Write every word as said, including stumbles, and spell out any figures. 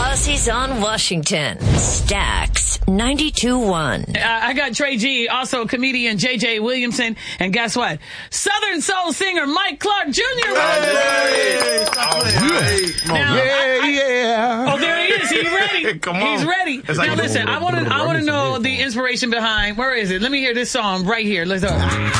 Aussies on Washington. Stax ninety-two point one. I got Trey G, also comedian J J Williamson, and guess what? Southern soul singer Mike Clark Junior Hey, hey. Now, yeah, I, I, yeah. Oh, there he is. He's ready. Come on. He's ready. It's Now like- listen, I want to I want to know the inspiration behind. Where is it? Let me hear this song right here. Let's go.